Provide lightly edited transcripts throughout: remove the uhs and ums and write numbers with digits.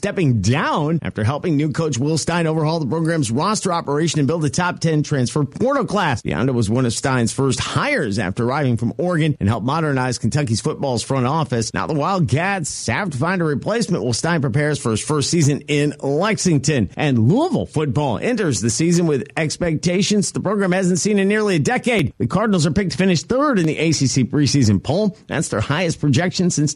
stepping down after helping new coach Will Stein overhaul the program's roster operation and build a top 10 transfer portal class. Bionda was one of Stein's first hires after arriving from Oregon and helped modernize Kentucky's football's front office. Now the Wildcats have to find a replacement while Stein prepares for his first season in Lexington. And Louisville football enters the season with expectations the program hasn't seen in nearly a decade. The Cardinals are picked to finish third in the ACC preseason poll. That's their highest projection since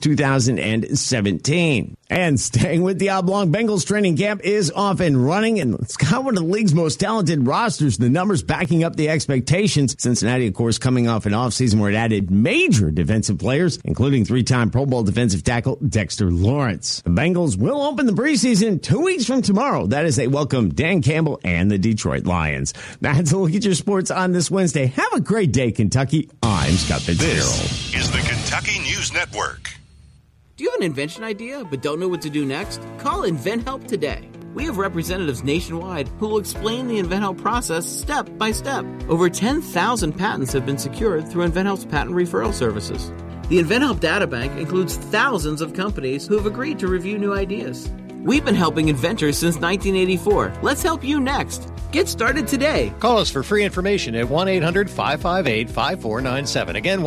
2017. And staying with the Oblong, Bengals training camp is off and running, and it's got one of the league's most talented rosters. The numbers backing up the expectations. Cincinnati, of course, coming off an offseason where it added major defensive players, including three-time Pro Bowl defensive tackle Dexter Lawrence. The Bengals will open the preseason 2 weeks from tomorrow. That is, they welcome Dan Campbell and the Detroit Lions. That's a look at your sports on this Wednesday. Have a great day, Kentucky. I'm Scott Fitzgerald. This is the Kentucky News Network. Do you have an invention idea but don't know what to do next? Call InventHelp today. We have representatives nationwide who will explain the InventHelp process step by step. Over 10,000 patents have been secured through InventHelp's patent referral services. The InventHelp databank includes thousands of companies who have agreed to review new ideas. We've been helping inventors since 1984. Let's help you next. Get started today. Call us for free information at 1-800-558-5497. Again,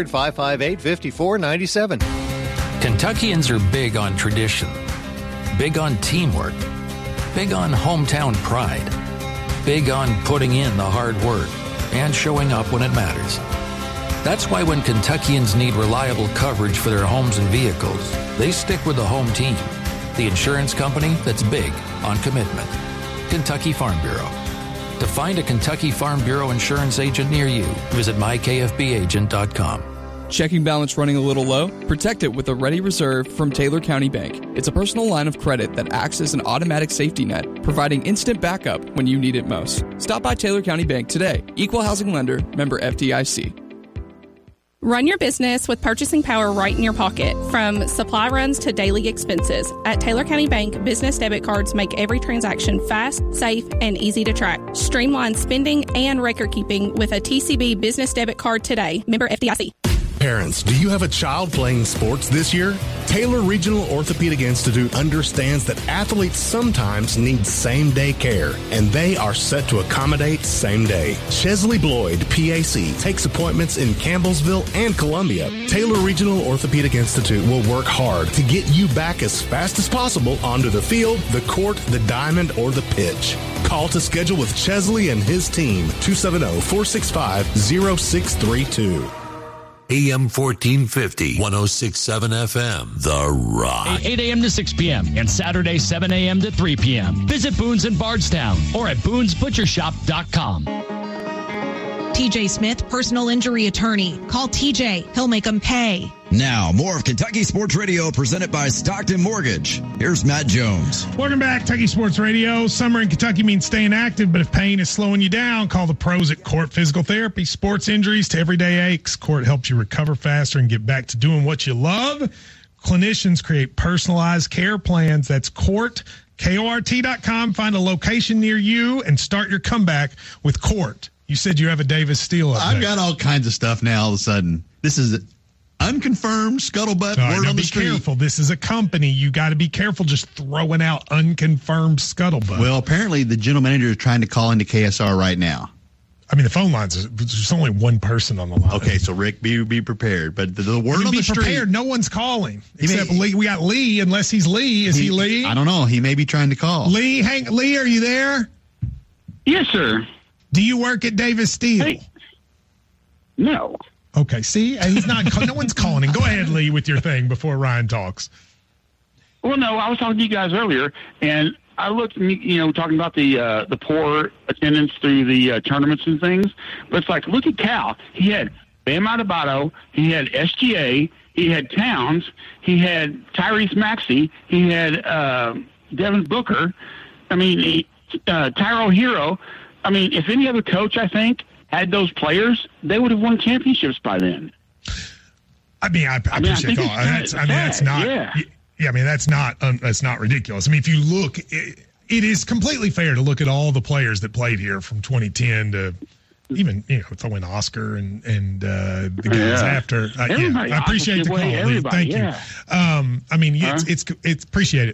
1-800-558-5497. Kentuckians are big on tradition, big on teamwork, big on hometown pride, big on putting in the hard work and showing up when it matters. That's why when Kentuckians need reliable coverage for their homes and vehicles, they stick with the home team, the insurance company that's big on commitment. Kentucky Farm Bureau. To find a Kentucky Farm Bureau insurance agent near you, visit mykfbagent.com. Checking balance running a little low? Protect it with a Ready Reserve from Taylor County Bank. It's a personal line of credit that acts as an automatic safety net, providing instant backup when you need it most. Stop by Taylor County Bank today. Equal housing lender, member FDIC. Run your business with purchasing power right in your pocket. From supply runs to daily expenses. At Taylor County Bank, business debit cards make every transaction fast, safe, and easy to track. Streamline spending and record keeping with a TCB business debit card today. Member FDIC. Parents, do you have a child playing sports this year? Taylor Regional Orthopedic Institute understands that athletes sometimes need same-day care, and they are set to accommodate same day. Chesley Bloyd, PAC, takes appointments in Campbellsville and Columbia. Taylor Regional Orthopedic Institute will work hard to get you back as fast as possible onto the field, the court, the diamond, or the pitch. Call to schedule with Chesley and his team, 270-465-0632. AM 1450, 106.7 FM, The Rock. 8 a.m. to 6 p.m. and Saturday 7 a.m. to 3 p.m. Visit Boone's in Bardstown or at Boone'sButcherShop.com. TJ Smith, personal injury attorney. Call TJ. He'll make them pay. Now, more of Kentucky Sports Radio presented by Stockton Mortgage. Here's Matt Jones. Welcome back, Kentucky Sports Radio. Summer in Kentucky means staying active, but if pain is slowing you down, call the pros at Court Physical Therapy. Sports injuries to everyday aches. Court helps you recover faster and get back to doing what you love. Clinicians create personalized care plans. That's Court, KORT.com. Find a location near you and start your comeback with Court. You said you have a Davis Steele up I've got all kinds of stuff now all of a sudden. This is unconfirmed scuttlebutt word on the street. Be careful. This is a company. You got to be careful just throwing out unconfirmed scuttlebutt. Well, apparently the general manager is trying to call into KSR right now. I mean, the phone lines, there's only one person on the line. Okay, so Rick, be prepared. But the word on the street. Be prepared. No one's calling. Except Lee. We got Lee, unless he's Lee. Is he Lee? I don't know. He may be trying to call. Lee, Lee, are you there? Yes, sir. Do you work at Davis Steele? Hey. No. Okay, see? He's not. No one's calling him. Go ahead, Lee, with your thing before Ryan talks. Well, no, I was talking to you guys earlier, and I looked, talking about the poor attendance through the tournaments and things. But it's like, look at Cal. He had Bam Adebayo. He had SGA. He had Towns. He had Tyrese Maxey. He had Devin Booker. I mean, Tyro Hero. I mean, if any other coach, I think, had those players, they would have won championships by then. I appreciate that. That's not. Yeah. I mean, that's not ridiculous. I mean, if you look, it is completely fair to look at all the players that played here from 2010 to even throw in Oscar and the guys after. I appreciate the call. Thank you. It's appreciated.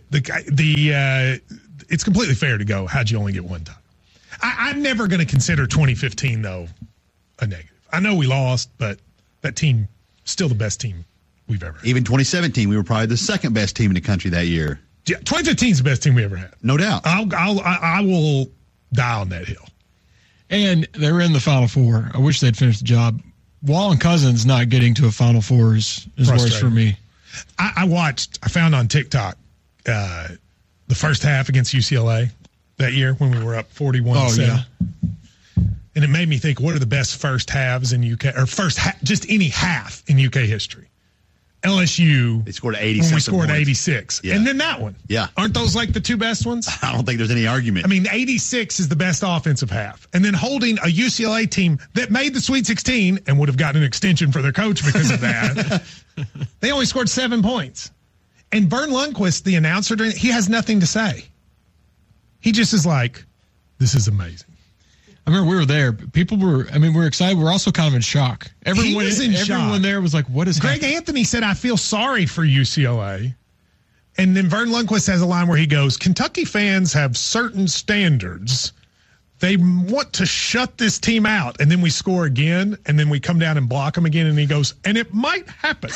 It's completely fair to go. How'd you only get one time? I'm never going to consider 2015 though a negative. I know we lost, but that team still the best team we've ever had. Even 2017, we were probably the second best team in the country that year. Yeah, 2015 is the best team we ever had. No doubt. I will die on that hill. And they're in the Final Four. I wish they'd finished the job. Wall and Cousins not getting to a Final Four is worse for me. I found on TikTok the first half against UCLA that year when we were up 41-7. Yeah. And it made me think, what are the best first halves in UK, or just any half in UK history? LSU. They scored 80 when we scored 86. Yeah. And then that one. Yeah. Aren't those like the two best ones? I don't think there's any argument. 86 is the best offensive half. And then holding a UCLA team that made the Sweet 16 and would have gotten an extension for their coach because of that. They only scored 7 points. And Vern Lundquist, the announcer, he has nothing to say. He just is like, this is amazing. I remember we were there. People were, we were excited. We were also kind of in shock. Everyone there was like, what is Greg happening? Anthony said, I feel sorry for UCLA. And then Vern Lundquist has a line where he goes, Kentucky fans have certain standards. They want to shut this team out. And then we score again, and then we come down and block them again. And he goes, and it might happen.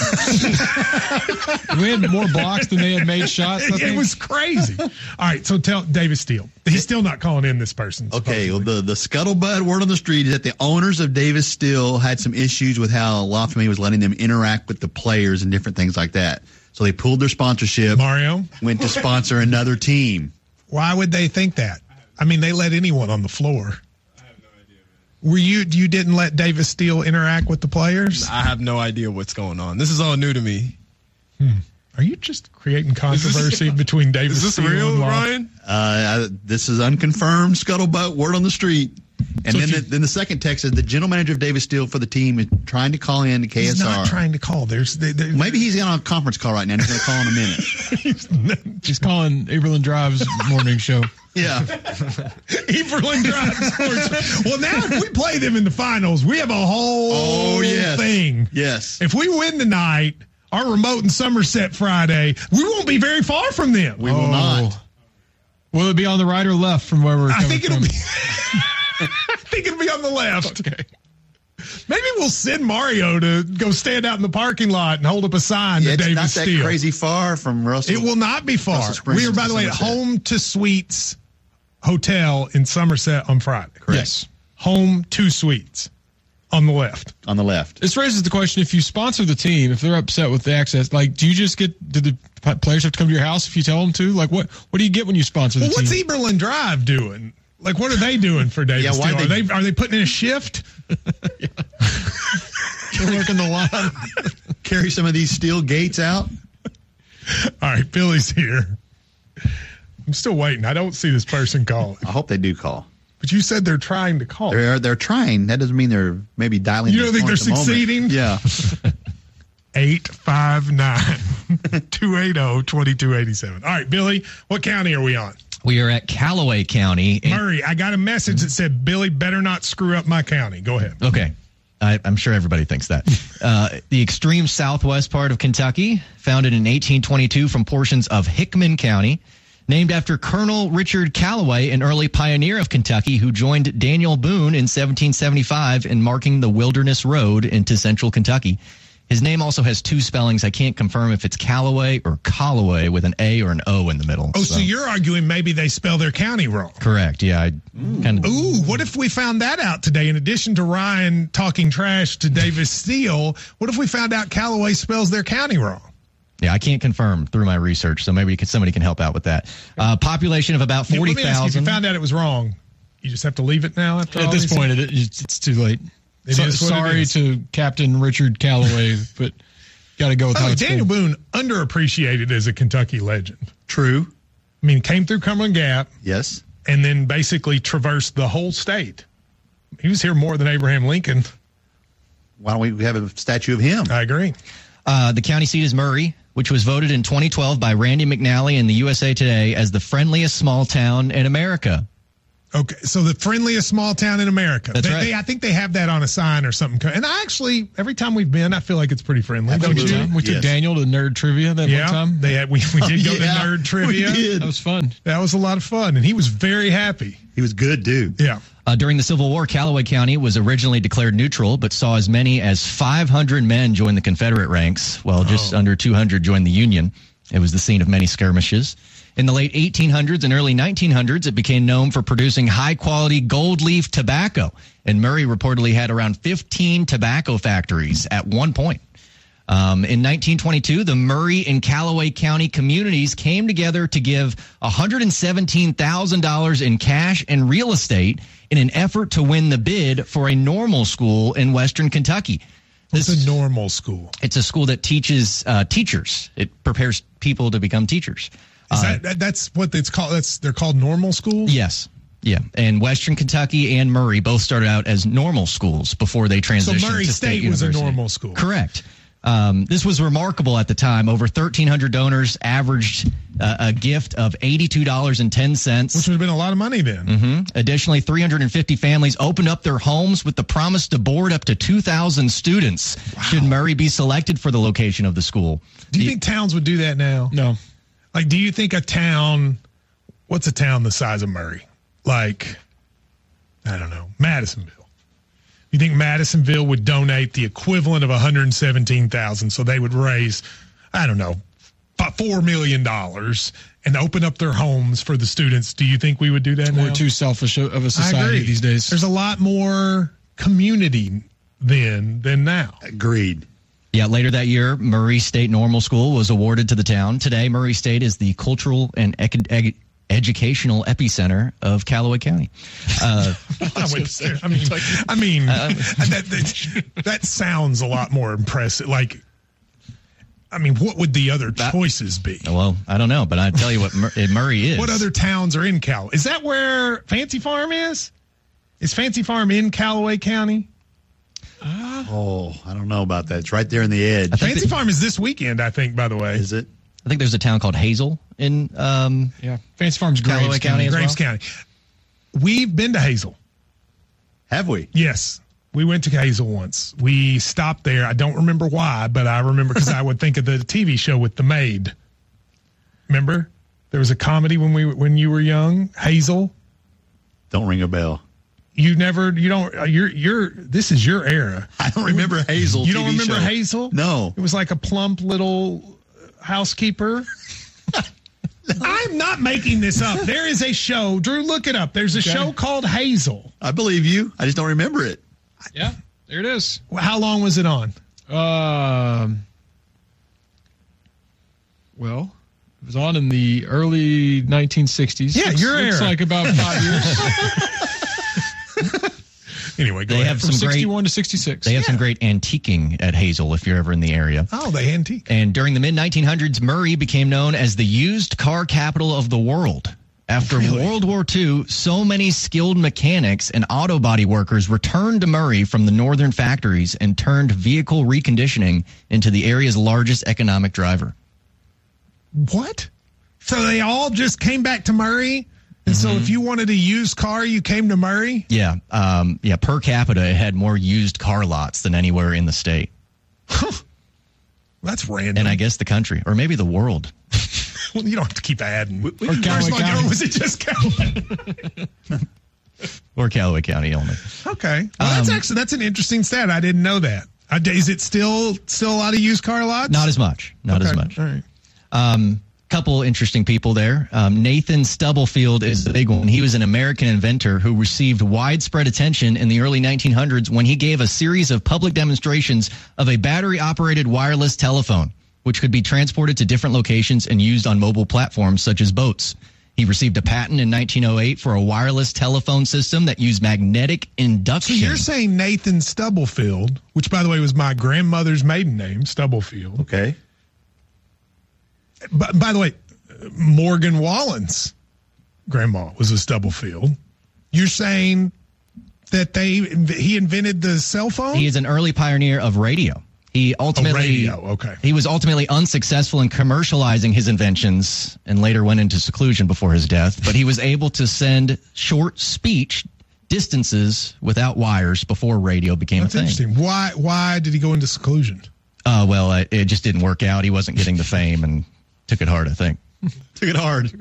We had more blocks than they had made shots. It was crazy. All right, so tell Davis Steele. He's still not calling in this person. Okay, well, the scuttlebutt word on the street is that the owners of Davis Steele had some issues with how Lafayette was letting them interact with the players and different things like that. So they pulled their sponsorship. Mario? Went to sponsor another team. Why would they think that? They let anyone on the floor. I have no idea, man. You didn't let Davis Steele interact with the players? I have no idea what's going on. This is all new to me. Are you just creating controversy between Davis Steele and Is this real, Ryan? This is unconfirmed scuttlebutt word on the street. And then the second text is the general manager of Davis Steele for the team is trying to call in to KSR. He's not trying to call. Maybe he's on a conference call right now. And he's going to call in a minute. He's calling Aberlin Drive's morning show. Yeah. Aberlin Drive. Well, now if we play them in the finals, we have a whole thing. Yes. If we win tonight, our remote in Somerset Friday, we won't be very far from them. We will not. Will it be on the right or left from where we're coming from? I think it'll be on the left. Okay. Maybe we'll send Mario to go stand out in the parking lot and hold up a sign to Davis Steele. It's not that crazy far from Russell. It will not be far. We are, by the way, at Home to Suites Hotel in Somerset on Friday. Correct. Yes. Home to Suites on the left. On the left. This raises the question, if you sponsor the team, if they're upset with the access, do the players have to come to your house if you tell them to? What do you get when you sponsor the team? What's Eberlin Drive doing? What are they doing for Davis Steele? Are they putting in a shift? They're working the line. Carry some of these steel gates out. All right, Billy's here. I'm still waiting. I don't see this person calling. I hope they do call. But you said they're trying to call. They're trying. That doesn't mean they're maybe dialing. You don't think they're succeeding? Yeah. 859-280-2287. All right, Billy, what county are we on? We are at Callaway County. Murray, I got a message that said, Billy better not screw up my county. Go ahead. Okay. I'm sure everybody thinks that. The extreme southwest part of Kentucky, founded in 1822 from portions of Hickman County, named after Colonel Richard Callaway, an early pioneer of Kentucky who joined Daniel Boone in 1775 in marking the Wilderness Road into central Kentucky. His name also has two spellings. I can't confirm if it's Callaway or Callaway with an A or an O in the middle. Oh, so you're arguing maybe they spell their county wrong. Correct, yeah. Ooh, what if we found that out today? In addition to Ryan talking trash to Davis Steele, what if we found out Callaway spells their county wrong? Yeah, I can't confirm through my research, so maybe somebody can help out with that. Population of about 40,000. If you found out it was wrong, you just have to leave it now? At this point, it's too late. Sorry to Captain Richard Callaway, but got to go with how it's Daniel Boone, underappreciated as a Kentucky legend. True. Came through Cumberland Gap. Yes. And then basically traversed the whole state. He was here more than Abraham Lincoln. Why don't we have a statue of him? I agree. The county seat is Murray, which was voted in 2012 by Randy McNally in the USA Today as the friendliest small town in America. Okay, so the friendliest small town in America. That's right. I think they have that on a sign or something. And I actually, every time we've been, I feel like it's pretty friendly. Don't you? We took Daniel to Nerd Trivia that one time. We did go to Nerd Trivia. We did. That was fun. That was a lot of fun, and he was very happy. He was good, dude. Yeah. During the Civil War, Callaway County was originally declared neutral, but saw as many as 500 men join the Confederate ranks, while just under 200 joined the Union. It was the scene of many skirmishes. In the late 1800s and early 1900s, it became known for producing high-quality gold leaf tobacco, and Murray reportedly had around 15 tobacco factories at one point. In 1922, the Murray and Callaway County communities came together to give $117,000 in cash and real estate in an effort to win the bid for a normal school in Western Kentucky. It's a normal school. It's a school that teaches teachers. It prepares people to become teachers. That's what it's called. They're called normal schools? Yes. Yeah. And Western Kentucky and Murray both started out as normal schools before they transitioned So Murray to State was a normal school. Correct. This was remarkable at the time. Over 1,300 donors averaged a gift of $82.10. Which would have been a lot of money then. Additionally, 350 families opened up their homes with the promise to board up to 2,000 students should Murray be selected for the location of the school. Do you think towns would do that now? No. Like, do you think what's a town the size of Murray? Like, I don't know, Madisonville. You think Madisonville would donate the equivalent of $117,000, so they would raise, I don't know, $4 million and open up their homes for the students? Do you think we would do that now? We're too selfish of a society these days. There's a lot more community then than now. Agreed. Yeah, later that year, Murray State Normal School was awarded to the town. Today, Murray State is the cultural and educational epicenter of Callaway County. That sounds a lot more impressive. Like, I mean, what would the other choices be? Well, I don't know, but I tell you what Murray is. What other towns are in Callaway? Is that where Fancy Farm is? Is Fancy Farm in Callaway County? I don't know about that. It's right there in the edge. Fancy Farm is this weekend, I think, by the way. Is it? I think there's a town called Hazel in Fancy Farm's Callaway County as well. Graves County. We've been to Hazel. Have we? Yes. We went to Hazel once. We stopped there. I don't remember why, but I remember because I would think of the TV show with the maid. Remember? There was a comedy when you were young, Hazel. Don't ring a bell. This is your era. I don't remember Hazel. You don't TV remember show. Hazel? No. It was like a plump little housekeeper. I'm not making this up. There is a show. Drew, look it up. There's a show called Hazel. I believe you. I just don't remember it. Yeah, there it is. How long was it on? Well, it was on in the early 1960s. Yeah, your era. Looks like about 5 years. Anyway, they have From some 61 to 66. They have some great antiquing at Hazel if you're ever in the area. Oh, they antique. And during the mid-1900s, Murray became known as the used car capital of the world. After World War II, so many skilled mechanics and auto body workers returned to Murray from the northern factories and turned vehicle reconditioning into the area's largest economic driver. What? So they all just came back to Murray? And so if you wanted a used car, you came to Murray? Yeah. Per capita, it had more used car lots than anywhere in the state. That's random. And I guess the country, or maybe the world. Well, you don't have to keep adding. Or Callaway County. Was it just Callaway? Or Callaway County only. Okay. Well, that's an interesting stat. I didn't know that. Is it still a lot of used car lots? Not as much. Not as much. All right. Couple interesting people there. Nathan Stubblefield is the big one. He was an American inventor who received widespread attention in the early 1900s when he gave a series of public demonstrations of a battery-operated wireless telephone, which could be transported to different locations and used on mobile platforms such as boats. He received a patent in 1908 for a wireless telephone system that used magnetic induction. So you're saying Nathan Stubblefield, which, by the way, was my grandmother's maiden name, Stubblefield. Okay. By the way, Morgan Wallen's grandma was a Stubblefield. You're saying that he invented the cell phone? He is an early pioneer of radio. He ultimately He was ultimately unsuccessful in commercializing his inventions and later went into seclusion before his death. But he was able to send short speech distances without wires before radio became a thing. That's interesting. Why did he go into seclusion? Well, it just didn't work out. He wasn't getting the fame and took it hard, I think. Took it hard.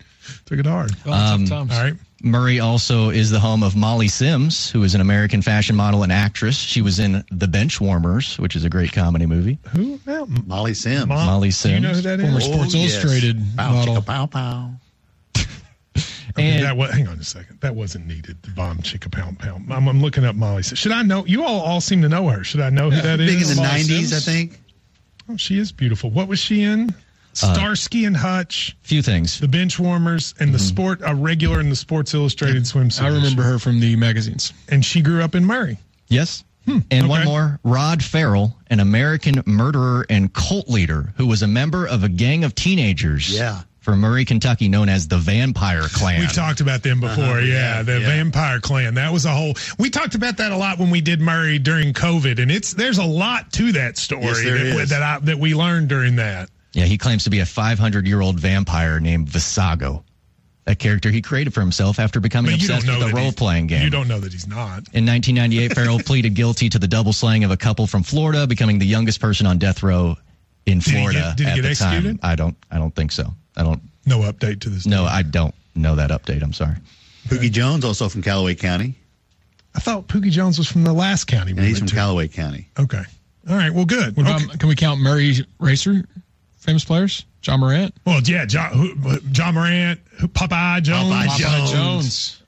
All right. Murray also is the home of Molly Sims, who is an American fashion model and actress. She was in The Benchwarmers, which is a great comedy movie. Who? Molly Sims. Molly Sims. Do you know who that is? Former Sports Illustrated model. Pow, pow. Okay, hang on a second. That wasn't needed. The bomb chicka pow pow. I'm looking up Molly. Should I know? You all seem to know her. Should I know who that is? Big in the Molly 90s, Sims? I think. Oh, she is beautiful. What was she in? Starsky and Hutch. Few things. The Benchwarmers and a regular in the Sports Illustrated swimsuit. I remember her from the magazines. And she grew up in Murray. Yes. And one more, Rod Farrell, an American murderer and cult leader who was a member of a gang of teenagers from Murray, Kentucky, known as the Vampire Clan. We've talked about them before, the Vampire Clan. That was we talked about that a lot when we did Murray during COVID, and there's a lot to that story that we learned during that. Yeah, he claims to be a 500-year-old vampire named Visago, a character he created for himself after becoming obsessed with the role-playing game. You don't know that he's not. In 1998, Farrell pleaded guilty to the double slaying of a couple from Florida, becoming the youngest person on death row in Florida did he at get the executed? time. I don't think so. No update to this. No, I don't know that update. I'm sorry. Pookie Jones, also from Callaway County. I thought Pookie Jones was from the last county. And he's from Callaway County. Okay. All right. Well, good. Can we count Murray Racer famous players? John Morant? Well, yeah. John Morant, Popeye Jones.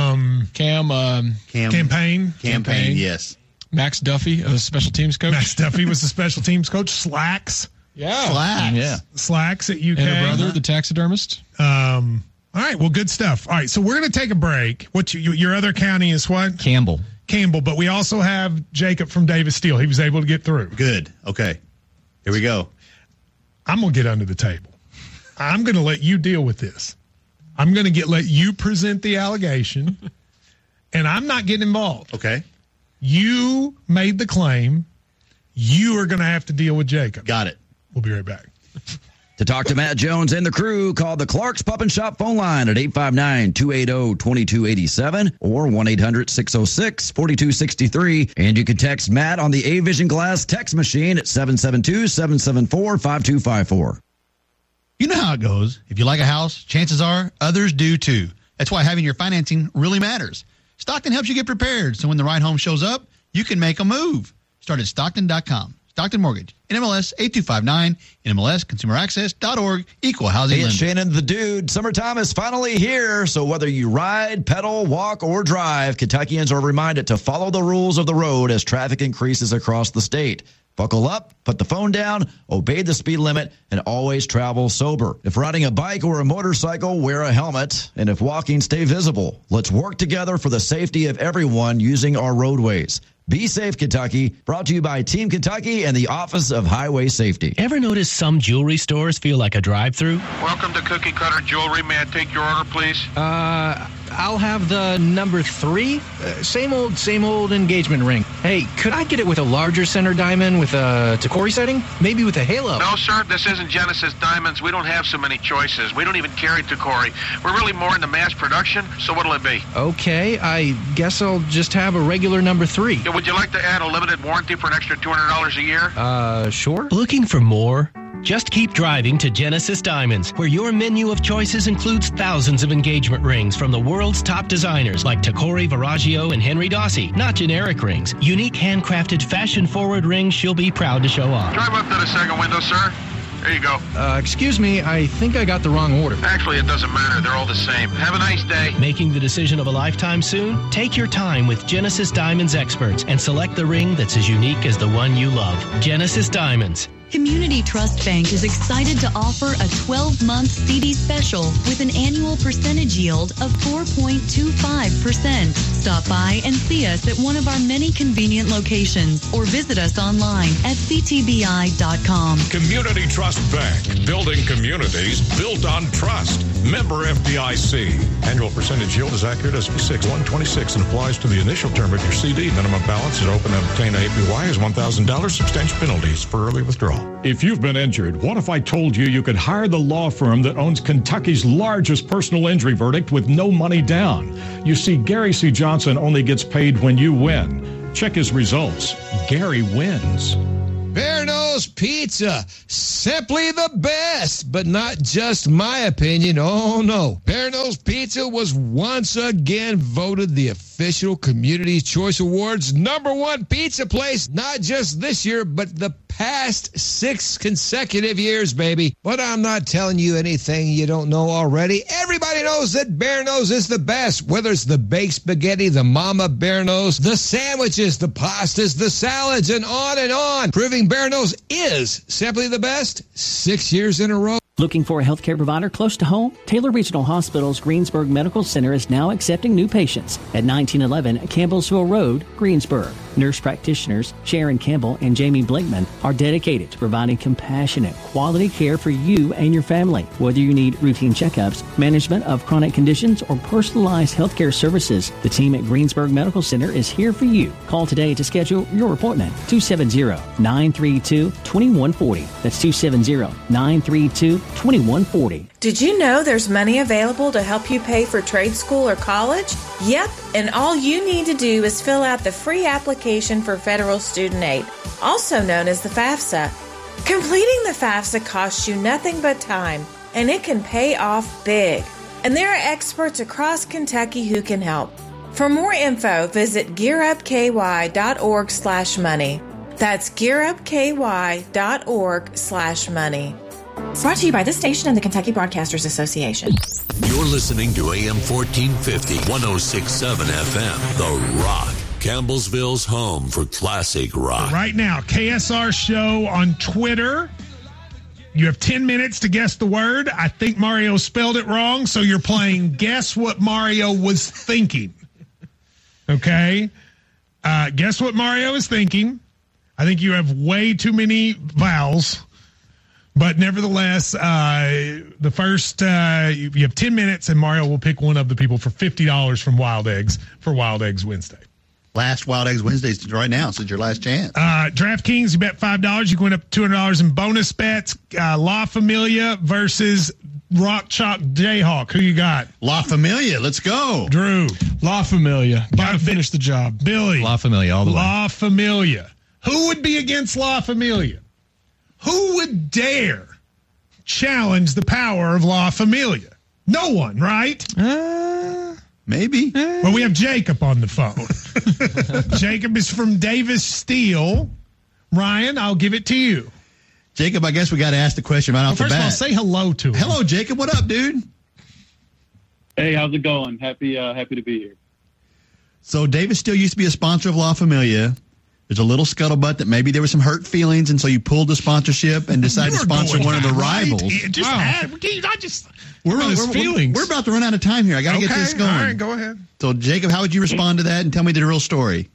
Campaign. Yes. Max Duffy, a special teams coach. Max Duffy was the special teams coach. Slacks. Yeah. Slacks. Yeah. Slacks at UK. And her brother, the taxidermist. All right. Well, good stuff. All right. So we're going to take a break. Your other county is what? Campbell. But we also have Jacob from Davis Steel. He was able to get through. Good. Okay. Here we go. I'm going to get under the table. I'm going to let you deal with this. I'm going to let you present the allegation, and I'm not getting involved. Okay. You made the claim. You are going to have to deal with Jacob. Got it. We'll be right back. To talk to Matt Jones and the crew, call the Clark's Pub and Shop phone line at 859-280-2287 or 1-800-606-4263. And you can text Matt on the A-Vision Glass text machine at 772-774-5254. You know how it goes. If you like a house, chances are others do too. That's why having your financing really matters. Stockton helps you get prepared, so when the right home shows up, you can make a move. Start at Stockton.com. Stockton Mortgage, NMLS 8259, NMLSConsumerAccess.org, Equal Housing Hey, it's Lender. Shannon the Dude. Summertime is finally here, so whether you ride, pedal, walk, or drive, Kentuckians are reminded to follow the rules of the road as traffic increases across the state. Buckle up, put the phone down, obey the speed limit, and always travel sober. If riding a bike or a motorcycle, wear a helmet, and if walking, stay visible. Let's work together for the safety of everyone using our roadways. Be Safe Kentucky, brought to you by Team Kentucky and the Office of Highway Safety. Ever notice some jewelry stores feel like a drive-through? Welcome to Cookie Cutter Jewelry. May I take your order, please? I'll have the number 3. Same old engagement ring. Hey, could I get it with a larger center diamond with a Tacori setting? Maybe with a halo? No, sir. This isn't Genesis Diamonds. We don't have so many choices. We don't even carry Tacori. We're really more into mass production, so what'll it be? Okay, I guess I'll just have a regular number 3. Yeah, would you like to add a limited warranty for an extra $200 a year? Sure. Looking for more? Just keep driving to Genesis Diamonds, where your menu of choices includes thousands of engagement rings from the world's top designers like Tacori, Verragio, and Henry Dossi. Not generic rings. Unique handcrafted, fashion-forward rings she'll be proud to show off. Drive up to the second window, sir. There you go. Excuse me, I think I got the wrong order. Actually, it doesn't matter. They're all the same. Have a nice day. Making the decision of a lifetime soon? Take your time with Genesis Diamonds experts and select the ring that's as unique as the one you love. Genesis Diamonds. Community Trust Bank is excited to offer a 12-month CD special with an annual percentage yield of 4.25%. Stop by and see us at one of our many convenient locations or visit us online at ctbi.com. Community Trust Bank, building communities built on trust. Member FDIC. Annual percentage yield is accurate as 126 and applies to the initial term of your CD. Minimum balance is open and obtain APY is $1,000. Substantial penalties for early withdrawal. If you've been injured, what if I told you could hire the law firm that owns Kentucky's largest personal injury verdict with no money down? You see, Gary C. Johnson only gets paid when you win. Check his results. Gary wins. Bear Nose Pizza, simply the best, but not just my opinion. Oh, no. Bear Nose Pizza was once again voted the official Community Choice Awards #1 pizza place, not just this year, but the past 6 consecutive years, baby. But I'm not telling you anything you don't know already. Everybody knows that Bear Nose is the best, whether it's the baked spaghetti, the Mama Bear Nose, the sandwiches, the pastas, the salads, and on, proving Bear Nose is simply the best 6 years in a row. Looking for a healthcare provider close to home? Taylor Regional Hospital's Greensburg Medical Center is now accepting new patients at 1911 Campbellsville Road, Greensburg. Nurse practitioners Sharon Campbell and Jamie Blakeman are dedicated to providing compassionate, quality care for you and your family. Whether you need routine checkups, management of chronic conditions, or personalized healthcare services, the team at Greensburg Medical Center is here for you. Call today to schedule your appointment. 270-932-2140. That's 270-932-2140. Did you know there's money available to help you pay for trade school or college? Yep, and all you need to do is fill out the free application for federal student aid, also known as the FAFSA. Completing the FAFSA costs you nothing but time, and it can pay off big. And there are experts across Kentucky who can help. For more info, visit gearupky.org/money. That's gearupky.org/money. Brought to you by this station and the Kentucky Broadcasters Association. You're listening to AM 1450, 106.7 FM, The Rock, Campbellsville's home for classic rock. Right now, KSR Show on Twitter. You have 10 minutes to guess the word. I think Mario spelled it wrong, so you're playing Guess What Mario Was Thinking. Okay? Guess what Mario is thinking. I think you have way too many vowels. But nevertheless, the first, you have 10 minutes, and Mario will pick one of the people for $50 from Wild Eggs for Wild Eggs Wednesday. Last Wild Eggs Wednesdays right now, so it's your last chance. DraftKings, you bet $5. You can win up to $200 in bonus bets. La Familia versus Rock Chalk Jayhawk. Who you got? La Familia. Let's go. Drew. La Familia. Got to finish the job. Billy. La Familia all the way. La Familia. Who would be against La Familia? Who would dare challenge the power of La Familia? No one, right? Maybe. Well, we have Jacob on the phone. Jacob is from Davis Steel. Ryan, I'll give it to you. Jacob, I guess we got to ask the question right off the bat. First of all, say hello to him. Hello, Jacob. What up, dude? Hey, how's it going? Happy to be here. So Davis Steel used to be a sponsor of La Familia. There's a little scuttlebutt that maybe there were some hurt feelings, and so you pulled the sponsorship and decided to sponsor one of the rivals. We're about to run out of time here. I got to get this going. All right, go ahead. So, Jacob, how would you respond to that, and tell me the real story?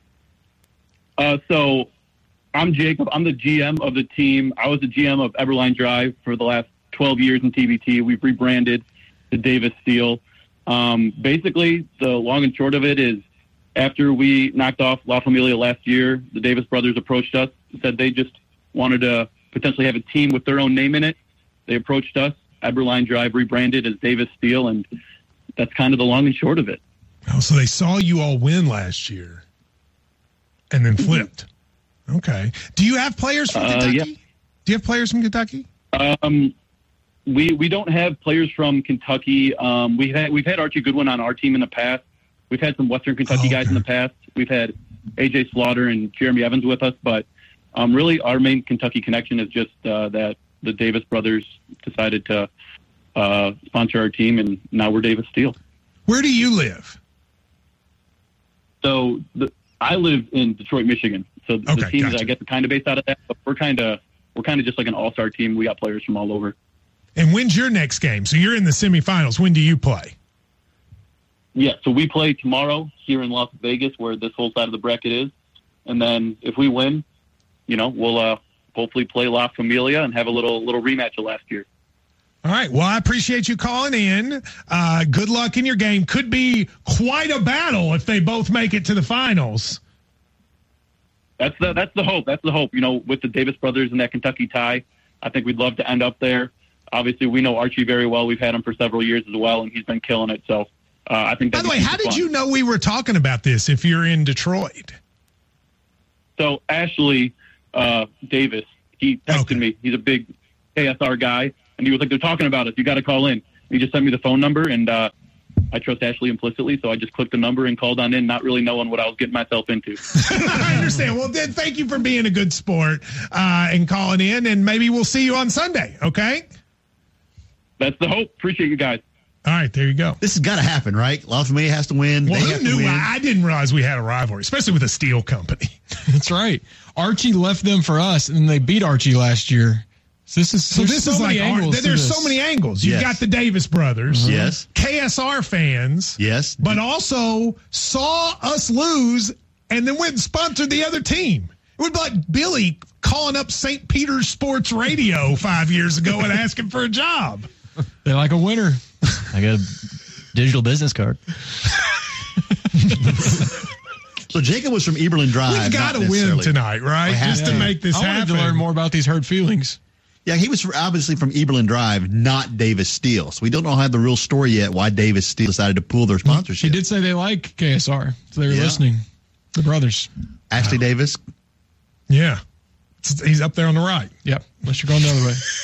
So, I'm Jacob. I'm the GM of the team. I was the GM of Eberline Drive for the last 12 years in TBT. We've rebranded to Davis Steel. Basically, the long and short of it is, after we knocked off La Familia last year, the Davis brothers approached us and said they just wanted to potentially have a team with their own name in it. They approached us. Eberline Drive rebranded as Davis Steel, and that's kind of the long and short of it. Oh, so they saw you all win last year and then flipped. Okay. Do you have players from Kentucky? Yeah. Do you have players from Kentucky? We don't have players from Kentucky. We've had Archie Goodwin on our team in the past. We've had some Western Kentucky guys in the past. We've had A.J. Slaughter and Jeremy Evans with us, but really our main Kentucky connection is just that the Davis brothers decided to sponsor our team, and now we're Davis Steel. Where do you live? So I live in Detroit, Michigan. So the team is, I guess, kind of based out of that, but we're kind of we're kind of just like an all-star team. We got players from all over. And when's your next game? So you're in the semifinals. When do you play? Yeah, so we play tomorrow here in Las Vegas, where this whole side of the bracket is. And then if we win, we'll hopefully play La Familia and have a little rematch of last year. All right. Well, I appreciate you calling in. Good luck in your game. Could be quite a battle if they both make it to the finals. That's the hope. That's the hope. With the Davis brothers and that Kentucky tie, I think we'd love to end up there. Obviously, we know Archie very well. We've had him for several years as well, and he's been killing it. So I think. By the way, how did you know we were talking about this? If you're in Detroit, so Ashley Davis, he texted me. He's a big KSR guy. And he was like, they're talking about us. You got to call in. He just sent me the phone number, and I trust Ashley implicitly, so I just clicked the number and called on in, not really knowing what I was getting myself into. I understand. Well, then, thank you for being a good sport and calling in, and maybe we'll see you on Sunday, okay? That's the hope. Appreciate you guys. All right, there you go. This has got to happen, right? La Familia has to win. Well, who knew? I didn't realize we had a rivalry, especially with a steel company. That's right. Archie left them for us, and they beat Archie last year. This is like there's so many angles. You've got the Davis brothers, yes, KSR fans, yes, but also saw us lose and then went and sponsored the other team. It would be like Billy calling up St. Peter's Sports Radio 5 years ago and asking for a job. They like a winner. I got a digital business card. So Jacob was from Eberlin Drive. We've got to win tonight, right? Just to make this happen. I wanted to learn more about these hurt feelings. Yeah, he was obviously from Eberlin Drive, not Davis Steel. So we don't know how the real story yet why Davis Steel decided to pull their sponsorship. He did say they like KSR, so they were listening. The brothers. Ashley Davis? Yeah. He's up there on the right. Yep, unless you're going the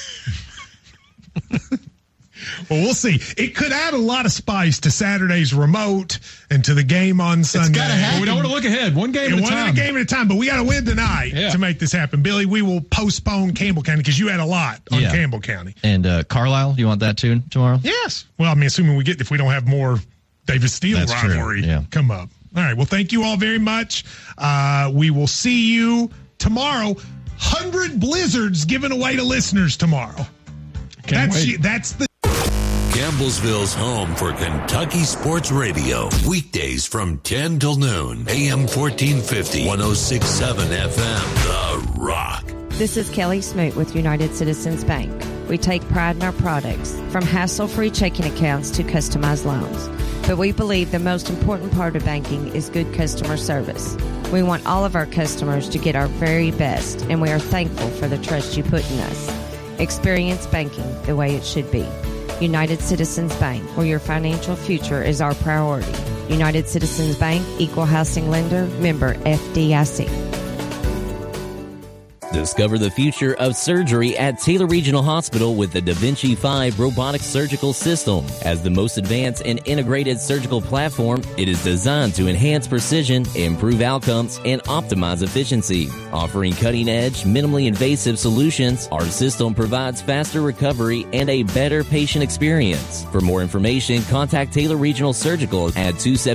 other way. Well, we'll see. It could add a lot of spice to Saturday's remote and to the game on Sunday. It's gotta happen. We don't want to look ahead. One game at a time. One game at a time, but we got to win tonight to make this happen. Billy, we will postpone Campbell County because you had a lot on Campbell County. And Carlisle, you want that too tomorrow? Yes. Well, I mean, assuming if we don't have more Davis Steel rivalry come up. All right. Well, thank you all very much. We will see you tomorrow. 100 blizzards given away to listeners tomorrow. That's the Campbellsville's home for Kentucky Sports Radio. Weekdays from 10 till noon. AM 1450, 106.7 FM. The Rock. This is Kelly Smoot with United Citizens Bank. We take pride in our products, from hassle-free checking accounts to customized loans. But we believe the most important part of banking is good customer service. We want all of our customers to get our very best, and we are thankful for the trust you put in us. Experience banking the way it should be. United Citizens Bank, where your financial future is our priority. United Citizens Bank, Equal Housing Lender, member FDIC. Discover the future of surgery at Taylor Regional Hospital with the Da Vinci 5 robotic surgical system. As the most advanced and integrated surgical platform, it is designed to enhance precision, improve outcomes, and optimize efficiency. Offering cutting-edge, minimally invasive solutions, our system provides faster recovery and a better patient experience. For more information, contact Taylor Regional Surgical at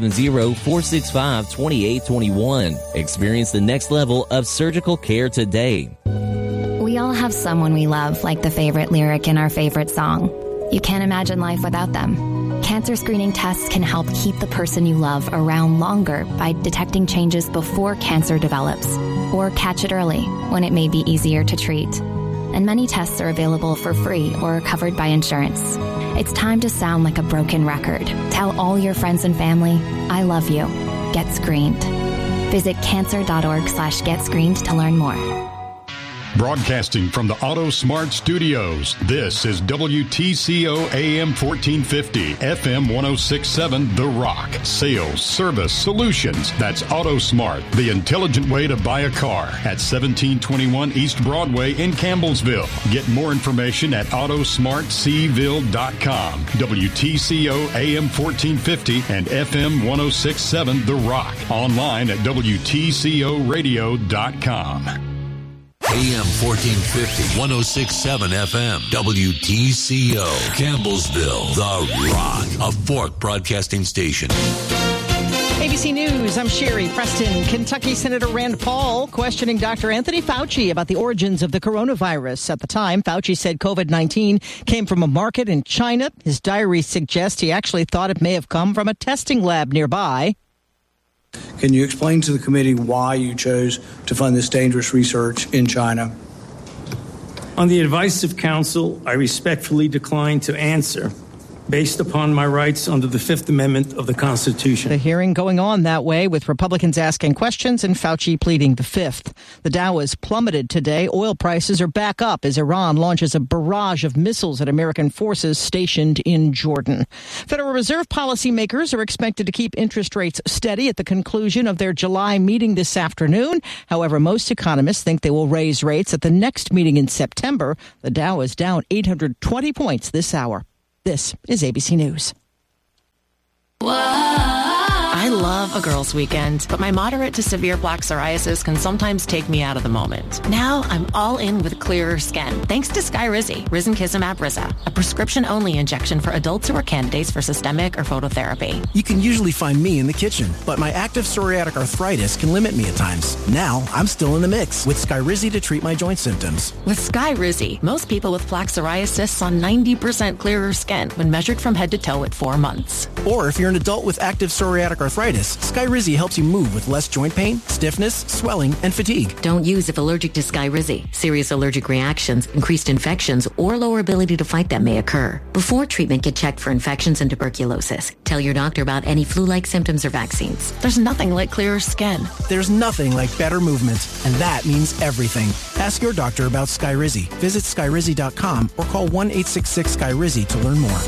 270-465-2821. Experience the next level of surgical care today. We all have someone we love, like the favorite lyric in our favorite song. You can't imagine life without them. Cancer screening tests can help keep the person you love around longer by detecting changes before cancer develops, or catch it early when it may be easier to treat. And many tests are available for free or covered by insurance. It's time to sound like a broken record. Tell all your friends and family, I love you. Get screened. Visit cancer.org/getscreened to learn more. Broadcasting from the Auto Smart Studios, this is WTCO AM 1450, FM 106.7 The Rock. Sales, service, solutions. That's Auto Smart, the intelligent way to buy a car at 1721 East Broadway in Campbellsville. Get more information at autosmartcville.com. WTCO AM 1450 and FM 106.7 The Rock. Online at WTCOradio.com. AM 1450, 106.7 FM, WTCO, Campbellsville, The Rock, a Fork broadcasting station. ABC News, I'm Sherry Preston. Kentucky Senator Rand Paul questioning Dr. Anthony Fauci about the origins of the coronavirus. At the time, Fauci said COVID-19 came from a market in China. His diary suggests he actually thought it may have come from a testing lab nearby. Can you explain to the committee why you chose to fund this dangerous research in China? On the advice of counsel, I respectfully decline to answer, based upon my rights under the Fifth Amendment of the Constitution. The hearing going on that way, with Republicans asking questions and Fauci pleading the fifth. The Dow has plummeted today. Oil prices are back up as Iran launches a barrage of missiles at American forces stationed in Jordan. Federal Reserve policymakers are expected to keep interest rates steady at the conclusion of their July meeting this afternoon. However, most economists think they will raise rates at the next meeting in September. The Dow is down 820 points this hour. This is ABC News. I love a girls' weekend, but my moderate to severe plaque psoriasis can sometimes take me out of the moment. Now I'm all in with clearer skin, thanks to Skyrizi, risankizumab Riza, a prescription-only injection for adults who are candidates for systemic or phototherapy. You can usually find me in the kitchen, but my active psoriatic arthritis can limit me at times. Now I'm still in the mix with Skyrizi to treat my joint symptoms. With Skyrizi, most people with plaque psoriasis saw 90% clearer skin when measured from head to toe at 4 months. Or if you're an adult with active psoriatic arthritis, Skyrizi helps you move with less joint pain, stiffness, swelling, and fatigue. Don't use if allergic to Skyrizi. Serious allergic reactions, increased infections, or lower ability to fight them may occur. Before treatment, get checked for infections and tuberculosis. Tell your doctor about any flu-like symptoms or vaccines. There's nothing like clearer skin. There's nothing like better movement, and that means everything. Ask your doctor about Skyrizi. Visit Skyrizi.com or call 1-866-SKYRIZI to learn more.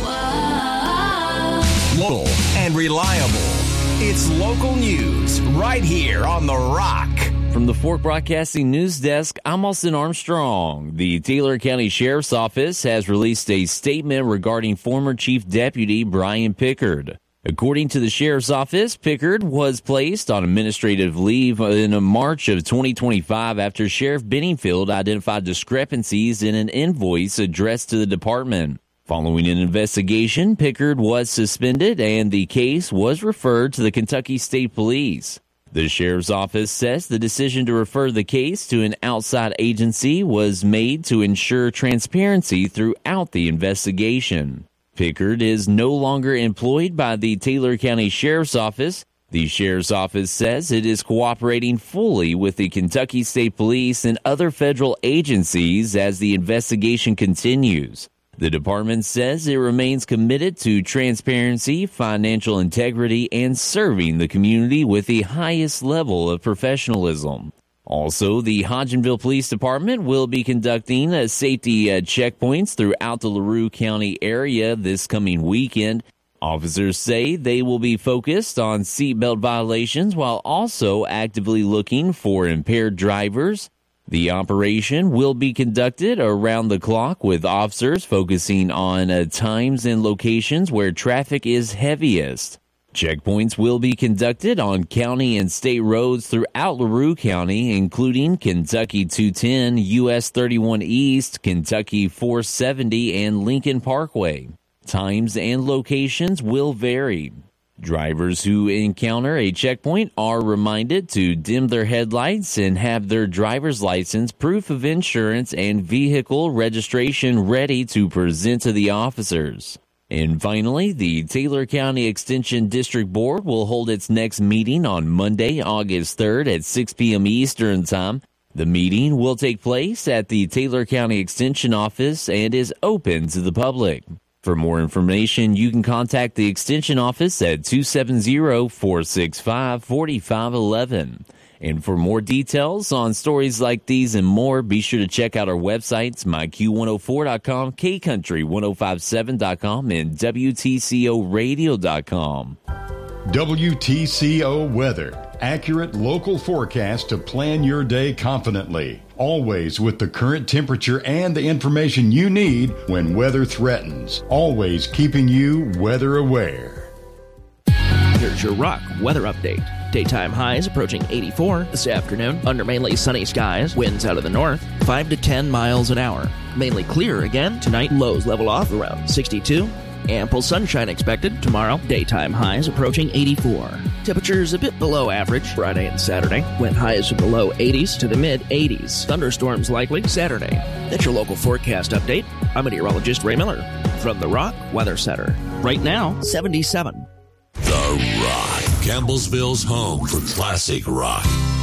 Local and reliable. It's local news right here on The Rock. From the Fork Broadcasting News Desk, I'm Austin Armstrong. The Taylor County Sheriff's Office has released a statement regarding former Chief Deputy Brian Pickard. According to the Sheriff's Office, Pickard was placed on administrative leave in March of 2025 after Sheriff Benningfield identified discrepancies in an invoice addressed to the department. Following an investigation, Pickard was suspended and the case was referred to the Kentucky State Police. The Sheriff's Office says the decision to refer the case to an outside agency was made to ensure transparency throughout the investigation. Pickard is no longer employed by the Taylor County Sheriff's Office. The Sheriff's Office says it is cooperating fully with the Kentucky State Police and other federal agencies as the investigation continues. The department says it remains committed to transparency, financial integrity, and serving the community with the highest level of professionalism. Also, the Hodgenville Police Department will be conducting safety checkpoints throughout the LaRue County area this coming weekend. Officers say they will be focused on seatbelt violations while also actively looking for impaired drivers. The operation will be conducted around the clock with officers focusing on times and locations where traffic is heaviest. Checkpoints will be conducted on county and state roads throughout LaRue County, including Kentucky 210, US 31 East, Kentucky 470, and Lincoln Parkway. Times and locations will vary. Drivers who encounter a checkpoint are reminded to dim their headlights and have their driver's license, proof of insurance, and vehicle registration ready to present to the officers. And finally, the Taylor County Extension District Board will hold its next meeting on Monday, August 3rd at 6 p.m. Eastern Time. The meeting will take place at the Taylor County Extension Office and is open to the public. For more information, you can contact the Extension Office at 270-465-4511. And for more details on stories like these and more, be sure to check out our websites, myq104.com, kcountry1057.com, and WTCOradio.com. WTCO Weather. Accurate local forecast to plan your day confidently. Always with the current temperature and the information you need when weather threatens. Always keeping you weather aware. Here's your Rock weather update. Daytime highs approaching 84 this afternoon under mainly sunny skies. Winds out of the north, 5 to 10 miles an hour. Mainly clear again tonight. Lows level off around 62. Ample sunshine expected tomorrow. Daytime highs approaching 84. Temperatures a bit below average Friday and Saturday. Wind highs from the low 80s to the mid 80s. Thunderstorms likely Saturday. That's your local forecast update. I'm meteorologist Ray Miller from the Rock Weather Center. Right now, 77. The Rock, Campbellsville's home for classic rock.